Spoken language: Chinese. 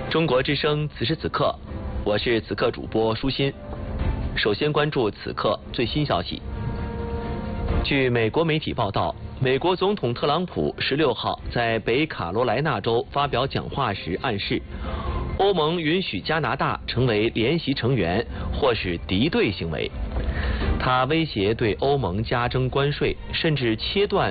中国之声此时此刻，我是此刻主播舒心。首先关注此刻最新消息。据美国媒体报道，美国总统特朗普16号在北卡罗来纳州发表讲话时暗示，欧盟允许加拿大成为联席成员或是敌对行为。他威胁对欧盟加征关税，甚至切断